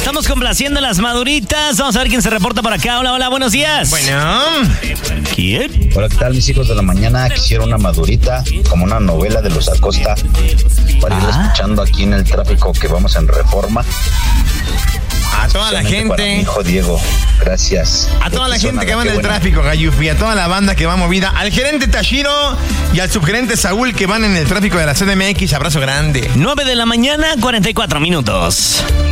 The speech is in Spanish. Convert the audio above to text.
Estamos complaciendo las maduritas. Vamos a ver quién se reporta por acá. Hola, hola, buenos días. Bueno. ¿Quién? Hola, ¿qué tal, mis hijos de la mañana? Quisiera una madurita, como una novela de los Acosta, para ir escuchando aquí en el tráfico que vamos en Reforma. A toda la gente. Para mi hijo Diego, gracias. A toda la gente que va en el tráfico, Gayufi. A toda la banda que va movida. Al gerente Tashiro y al subgerente Saúl que van en el tráfico de la CDMX. Abrazo grande. 9 de la mañana, 44 minutos.